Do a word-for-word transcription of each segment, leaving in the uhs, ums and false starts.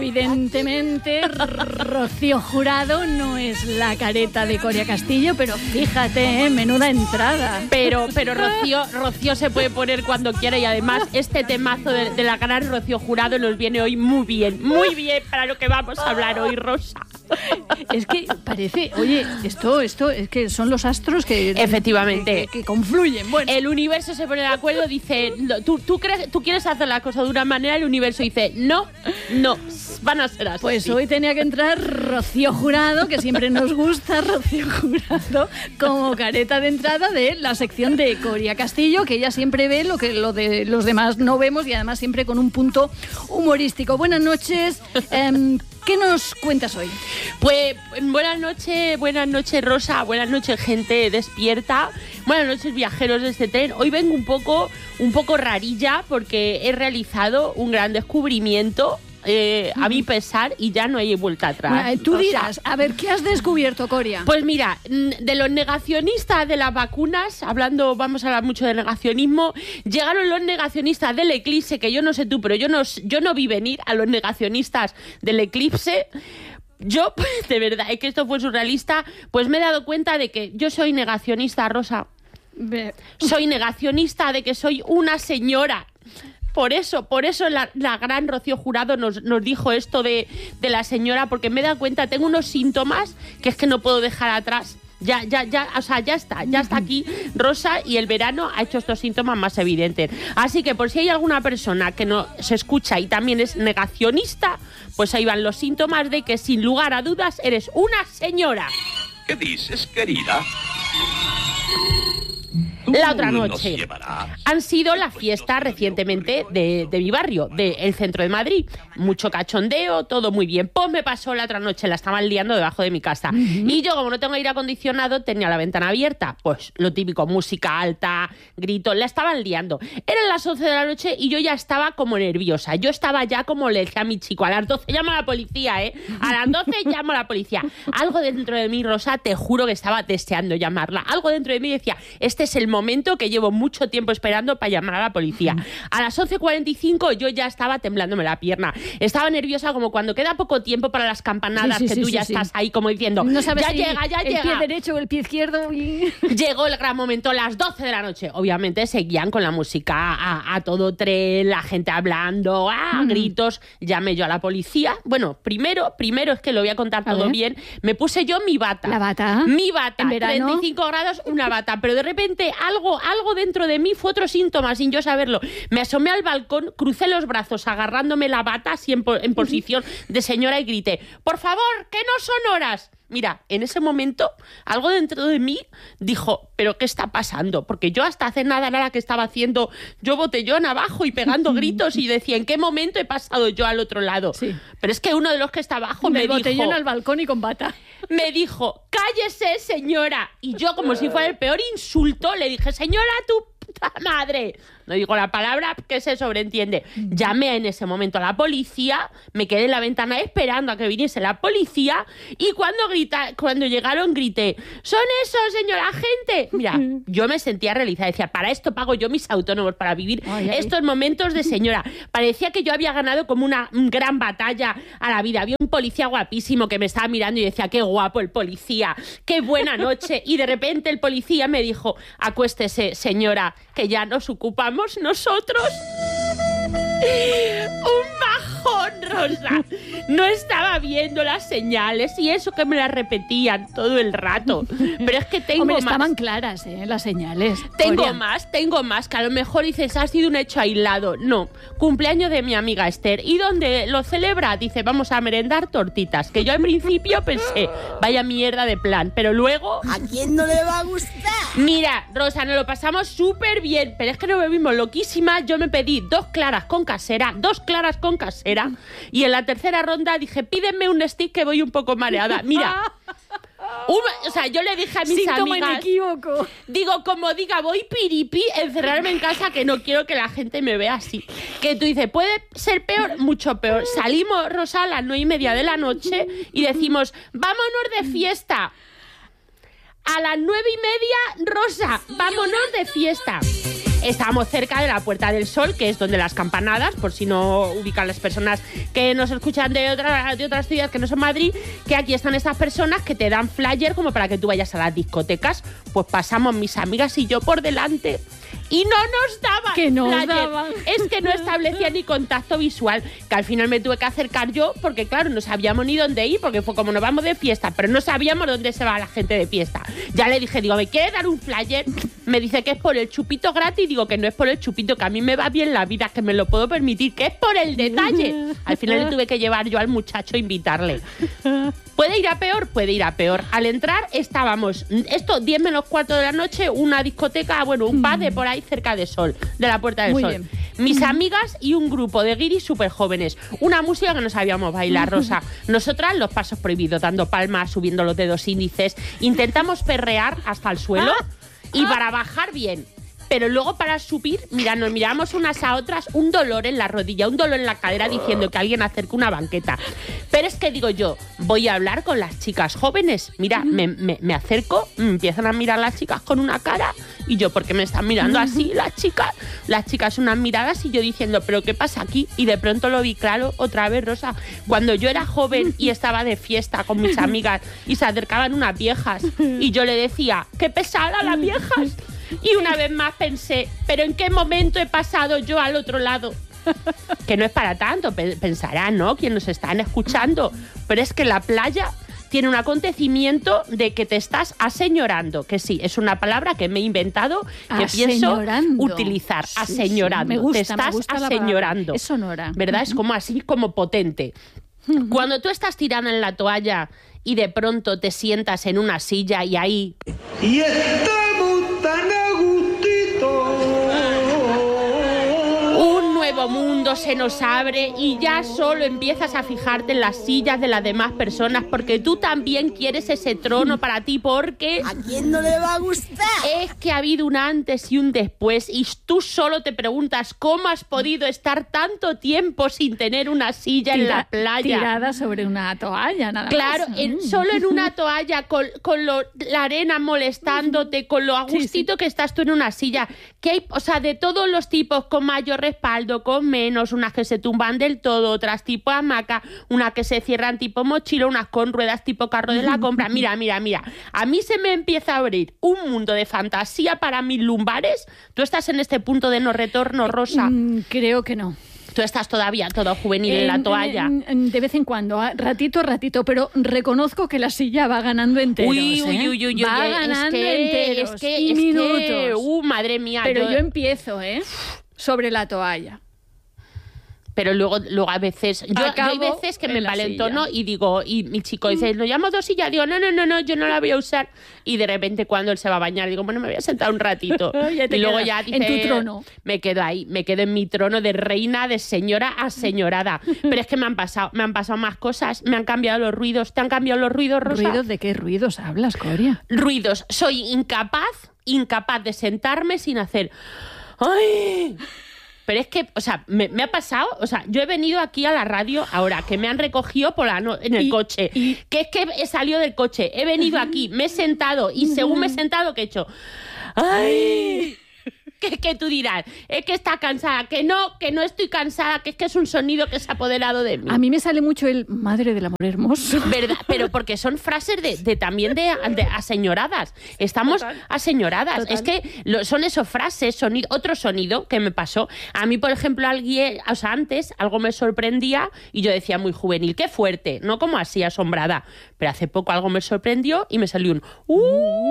evidentemente Rocío Jurado no es la careta de Coria Castillo, pero fíjate, ¿eh? Menuda entrada. Pero, pero Rocío, Rocío se puede poner cuando quiera y además este temazo de, de la gran Rocío Jurado nos viene hoy muy bien, muy bien para lo que vamos a hablar hoy, Rosa. Es que parece, oye, esto, esto, es que son los astros que... Efectivamente. Que, que, que confluyen. Bueno. El universo se pone de acuerdo, dice, tú, tú, crees, tú quieres hacer la cosa de una manera, el universo dice, no, no, van a ser así. Pues hoy tenía que entrar Rocío Jurado, que siempre nos gusta Rocío Jurado, como careta de entrada de la sección de Coria Castillo, que ella siempre ve lo que lo de los demás no vemos y además siempre con un punto humorístico. Buenas noches. Eh, ¿Qué nos cuentas hoy? Pues buenas noches, buenas noches Rosa, buenas noches gente despierta, buenas noches viajeros de este tren. Hoy vengo un poco, un poco rarilla porque he realizado un gran descubrimiento. Eh, a mi pesar y ya no hay vuelta atrás. Bueno, tú dirás, a ver, ¿qué has descubierto, Coria? Pues mira, de los negacionistas de las vacunas, hablando, vamos a hablar mucho de negacionismo, llegaron los negacionistas del eclipse, que yo no sé tú, pero yo no, yo no vi venir a los negacionistas del eclipse. Yo, pues, de verdad, es que esto fue surrealista, pues me he dado cuenta de que yo soy negacionista, Rosa. Be- Soy negacionista de que soy una señora. Por eso, por eso la, la gran Rocío Jurado nos, nos dijo esto de, de la señora, porque me he dado cuenta, tengo unos síntomas que es que no puedo dejar atrás. Ya, ya, ya, o sea, ya está, ya está aquí Rosa y el verano ha hecho estos síntomas más evidentes. Así que por si hay alguna persona que no se escucha y también es negacionista, pues ahí van los síntomas de que sin lugar a dudas eres una señora. ¿Qué dices, querida? La otra noche han sido la fiesta recientemente de, de mi barrio, del centro de Madrid. Mucho cachondeo, todo muy bien. Pues me pasó la otra noche, la estaban liando debajo de mi casa. Uh-huh. Y yo, como no tengo aire acondicionado, tenía la ventana abierta. Pues lo típico, música alta, gritos, la estaban liando. Eran las once de la noche y yo ya estaba como nerviosa. Yo estaba ya como le decía a mi chico, a las doce llamo a la policía, ¿eh? A las doce llamo a la policía. Algo dentro de mí, Rosa, te juro que estaba deseando llamarla. Algo dentro de mí decía, este es el momento que llevo mucho tiempo esperando para llamar a la policía. A las once cuarenta y cinco yo ya estaba temblándome la pierna. Estaba nerviosa como cuando queda poco tiempo para las campanadas, sí, sí, que tú sí, ya sí, estás sí. ahí como diciendo, no sabes ya si llega, ya el llega. El pie derecho o el pie izquierdo. Y... Llegó el gran momento, las doce de la noche. Obviamente seguían con la música a, a todo tren, la gente hablando, a mm. gritos. Llamé yo a la policía. Bueno, primero, primero es que lo voy a contar a todo ver. bien. Me puse yo mi bata. ¿La bata? Mi bata. ¿En verano? treinta y cinco grados, una bata. Pero de repente algo, algo dentro de mí fue otro síntoma sin yo saberlo. Me asomé al balcón, crucé los brazos agarrándome la bata así en, po- en posición de señora y grité, por favor, que no son horas. Mira, en ese momento algo dentro de mí dijo, ¿pero qué está pasando? Porque yo hasta hace nada, nada que estaba haciendo yo botellón abajo y pegando gritos y decía, ¿en qué momento he pasado yo al otro lado? Sí. Pero es que uno de los que está abajo me dijo... botellón al balcón y con bata. Me dijo, cállese, señora. Y yo, como si fuera el peor insulto, le dije, señora, tu puta madre. No digo la palabra que se sobreentiende. Llamé en ese momento a la policía, me quedé en la ventana esperando a que viniese la policía y cuando grita, cuando llegaron grité, ¿son esos, señora agente? Mira, yo me sentía realizada. Decía, para esto pago yo mis autónomos, para vivir ay, ay. estos momentos de señora. Parecía que yo había ganado como una gran batalla a la vida. Había un policía guapísimo que me estaba mirando y decía, qué guapo el policía, qué buena noche. Y de repente el policía me dijo, acuéstese, señora, que ya nos ocupamos nosotros. Un bajón, Rosa. No estaba viendo las señales y eso que me las repetían todo el rato. Pero es que tengo Hombre, más. Estaban claras, ¿eh? Las señales. Tengo Coria. más, tengo más. Que a lo mejor dices, ha sido un hecho aislado. No, cumpleaños de mi amiga Esther. ¿Y dónde lo celebra? Dice, vamos a merendar tortitas. Que yo al principio pensé, vaya mierda de plan. Pero luego... ¿A quién no le va a gustar? Mira, Rosa, nos lo pasamos súper bien. Pero es que nos bebimos loquísimas. Yo me pedí dos claras con casera, dos claras con casera. Y en la tercera ronda dije, pídenme un stick que voy un poco mareada. Mira... Una, o sea, yo le dije a mis síntoma amigas, inequívoco. Digo, como diga, voy piripi, encerrarme en casa, que no quiero que la gente me vea así. Que tú dices, puede ser peor, mucho peor. Salimos, Rosa, a las nueve y media de la noche y decimos, vámonos de fiesta. A las nueve y media, Rosa, vámonos de fiesta. Estábamos cerca de la Puerta del Sol, que es donde las campanadas, por si no ubican las personas que nos escuchan de, otra, de otras ciudades que no son Madrid, que aquí están estas personas que te dan flyer como para que tú vayas a las discotecas. Pues pasamos mis amigas y yo por delante y no nos daban que no flyer. daban. Es que no establecía ni contacto visual, que al final me tuve que acercar yo porque claro, no sabíamos ni dónde ir, porque fue como nos vamos de fiesta, pero no sabíamos dónde se va la gente de fiesta. Ya le dije, digo, ¿me quiere dar un flyer? Me dice que es por el chupito gratis, digo que no es por el chupito, que a mí me va bien la vida, que me lo puedo permitir, que es por el detalle. Al final le tuve que llevar yo al muchacho a invitarle. ¿Puede ir a peor? Puede ir a peor. Al entrar estábamos, esto, diez menos cuarto de la noche, una discoteca, bueno, un pub de por ahí cerca de Sol, de la Puerta del Muy Sol. bien. Mis amigas y un grupo de guiris súper jóvenes. Una música que no sabíamos bailar, Rosa. Nosotras los pasos prohibidos, dando palmas, subiendo los dedos índices. Intentamos perrear hasta el suelo y para bajar bien. Pero luego para subir, mira, nos miramos unas a otras, un dolor en la rodilla, un dolor en la cadera diciendo que alguien acerque una banqueta. Pero es que digo yo, voy a hablar con las chicas jóvenes. Mira, me, me, me acerco, me empiezan a mirar las chicas con una cara y yo, ¿por qué me están mirando así las chicas? Las chicas unas miradas y yo diciendo, ¿pero qué pasa aquí? Y de pronto lo vi claro otra vez, Rosa. Cuando yo era joven y estaba de fiesta con mis amigas y se acercaban unas viejas y yo le decía, ¡qué pesada las viejas! Y una vez más pensé, ¿pero en qué momento he pasado yo al otro lado? Que no es para tanto, pensarán, ¿no? Quienes nos están escuchando. Pero es que la playa tiene un acontecimiento de que te estás aseñorando. Que sí, es una palabra que me he inventado, que pienso utilizar. Sí, aseñorando. Sí, me gusta, te estás me gusta aseñorando. Es sonora. ¿Verdad? Uh-huh. Es como así, como potente. Uh-huh. Cuando tú estás tirando en la toalla y de pronto te sientas en una silla y ahí... Y estamos tan a gustito. Un nuevo mundo se nos abre y ya solo empiezas a fijarte en las sillas de las demás personas porque tú también quieres ese trono para ti porque... ¿A quién no le va a gustar? Es que ha habido un antes y un después y tú solo te preguntas cómo has podido estar tanto tiempo sin tener una silla Tira, en la playa. Tirada sobre una toalla, nada claro, más. Claro, en, solo en una toalla, con, con lo, la arena molestándote, con lo a gustito sí, sí. que estás tú en una silla. Que hay, o sea, de todos los tipos, con mayor respaldo, con menos, unas que se tumban del todo, otras tipo hamaca, unas que se cierran tipo mochila, unas con ruedas tipo carro de la compra. Mira, mira, mira. A mí se me empieza a abrir un mundo de fantasía para mis lumbares. ¿Tú estás en este punto de no retorno, Rosa? Mm, creo que no. Tú estás todavía todo juvenil en, en la toalla. En, en, de vez en cuando, ratito a ratito, pero reconozco que la silla va ganando enteros. Uy, uy, ¿eh? uy, uy, va es ganando que, enteros es que, y es minutos. Que, uh, madre mía. Pero yo... yo empiezo, ¿eh? Sobre la toalla. Pero luego, luego a veces, yo, yo hay veces que me envalentono y digo, y mi chico dice, ¿nos llamo dos sillas? Digo, no, no, no, no, yo no la voy a usar. Y de repente cuando él se va a bañar, digo, bueno, me voy a sentar un ratito. ya te y luego quedas ya dice, en tu trono. Me quedo ahí, me quedo en mi trono de reina, de señora aseñorada. Pero es que me han pasado, me han pasado más cosas, me han cambiado los ruidos. ¿Te han cambiado los ruidos, Rosa? ¿Ruidos de qué ruidos hablas, Coria? Ruidos. Soy incapaz, incapaz de sentarme sin hacer... ¡Ay! Pero es que, o sea, me, me ha pasado, o sea, yo he venido aquí a la radio ahora, que me han recogido por la no, en el y, coche, y... que es que he salido del coche, he venido aquí, me he sentado y según me he sentado, ¿qué he hecho? ¡Ay! Que, que tú dirás, es que está cansada, que no, que no estoy cansada, que es que es un sonido que se ha apoderado de mí. A mí me sale mucho el madre del amor hermoso. ¿Verdad? Pero porque son frases de, de también de, de aseñoradas. Estamos Total. aseñoradas. Total. Es que lo, son esas frases, sonido, otro sonido que me pasó. A mí, por ejemplo, alguien, o sea, antes algo me sorprendía y yo decía muy juvenil, qué fuerte, no como así asombrada. Pero hace poco algo me sorprendió y me salió un ¡uh!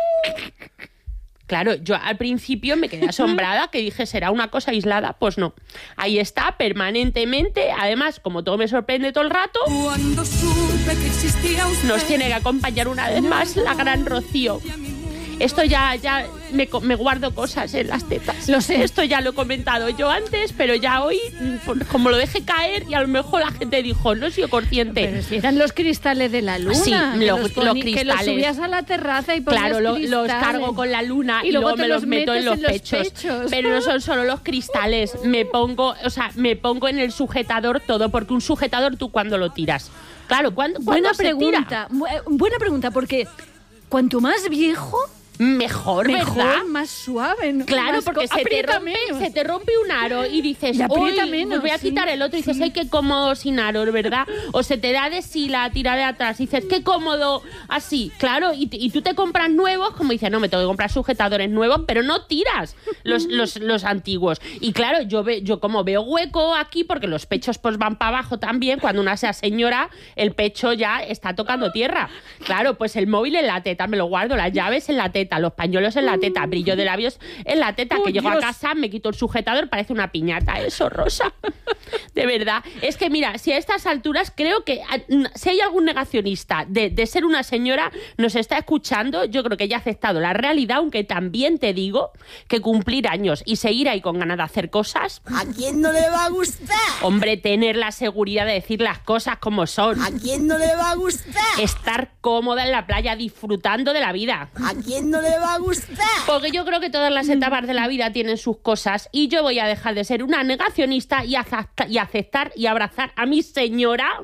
Claro, yo al principio me quedé asombrada, que dije, ¿será una cosa aislada? Pues no. Ahí está, permanentemente. Además, como todo me sorprende todo el rato, Cuando supe que existía usted, nos tiene que acompañar una vez más la gran Rocío. Esto ya, ya me, me guardo cosas en las tetas. Lo sé. Esto ya lo he comentado yo antes, pero ya hoy, como lo dejé caer, y a lo mejor la gente dijo, no he sido consciente. Pero si eran los cristales de la luna. Sí, lo, los, los poni- cristales. Que los subías a la terraza y ponías Claro, lo, cristales. los cargo con la luna y, y luego, luego me los, los meto en los, en los pechos. pechos. Pero no son solo los cristales. Me pongo, o sea, me pongo en el sujetador todo, porque un sujetador tú cuando lo tiras. Claro, ¿cuándo, buena ¿cuándo se pregunta, tira? buena pregunta, porque cuanto más viejo, mejor, Mejor, ¿verdad? más suave. ¿no? Claro, Más porque co- se te, aprieta rompe, menos. se te rompe un aro y dices, Y aprieta uy, menos, pues voy a sí, quitar el otro y dices, sí. ay, qué cómodo sin aro, ¿verdad? O se te da de sí la tira de atrás y dices, qué cómodo así. Claro, y, y tú te compras nuevos, como dices, no, me tengo que comprar sujetadores nuevos, pero no tiras los, los, los antiguos. Y claro, yo, ve, yo como veo hueco aquí, porque los pechos pues van para abajo también, cuando una sea señora, el pecho ya está tocando tierra. Claro, pues el móvil en la teta, me lo guardo, las llaves en la teta, los pañuelos en la teta, brillo de labios en la teta, ¡Oh, que llego Dios! a casa, me quito el sujetador, parece una piñata eso, Rosa. De verdad. Es que mira, si a estas alturas creo que a, si hay algún negacionista de, de ser una señora, nos está escuchando, yo creo que ya ha aceptado la realidad, aunque también te digo que cumplir años y seguir ahí con ganas de hacer cosas, ¿A quién no le va a gustar? hombre, tener la seguridad de decir las cosas como son, ¿A quién no le va a gustar? estar cómoda en la playa disfrutando de la vida. ¿A quién no le va a gustar? Porque yo creo que todas las etapas de la vida tienen sus cosas y yo voy a dejar de ser una negacionista y, acepta- y aceptar y abrazar a mi señora.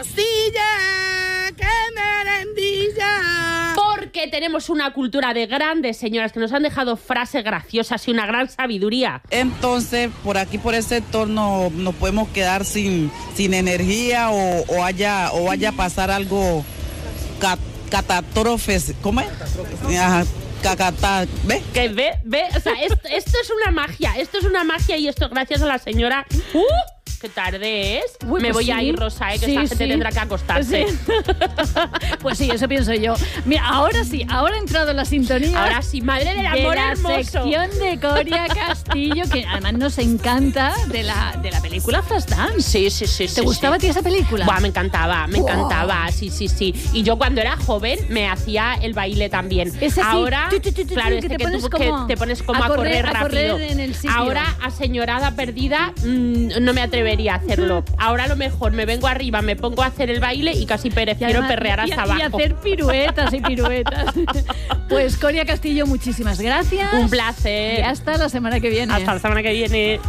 Nocilla, que merendilla. Porque tenemos una cultura de grandes señoras que nos han dejado frases graciosas y una gran sabiduría. Entonces, por aquí, por ese sector, no, nos podemos quedar sin, sin energía o, o, haya, o vaya a pasar algo cat, catástrofes. ¿Cómo es? Ajá, cacata, ¿ves? Que ve, ve, o sea, esto, esto es una magia, esto es una magia y esto gracias a la señora. ¡Uh! ¡Qué tarde es! Uy, Me pues voy a sí. ir, Rosa, ¿eh? que Sí, esta gente sí. tendrá que acostarse. Sí. Pues sí, eso pienso yo. Mira, ahora sí, ahora ha entrado la sintonía. Ahora sí, madre del de amor la hermoso. sección de Coria Castillo, que además nos encanta, de la, de la película Flashdance. Sí, sí, sí. ¿Te gustaba a ti esa película? Buah, me encantaba, me Buah. encantaba, sí, sí, sí. Y yo cuando era joven me hacía el baile también. Ese sí. Ahora, Tu, tu, tu, tu, claro, que este te que, pones tú- como que te pones como a a correr, correr- a rápido. correr en el sitio. Ahora, aseñorada perdida, mmm, no me atrevería a hacerlo. Ahora a lo mejor me vengo arriba, me pongo a hacer el baile y casi Y prefiero además- perrear y- hasta y abajo. hacer piruetas y piruetas. Pues Coria Castillo, muchísimas gracias. Un placer. Y hasta la semana que viene. Hasta la semana que viene.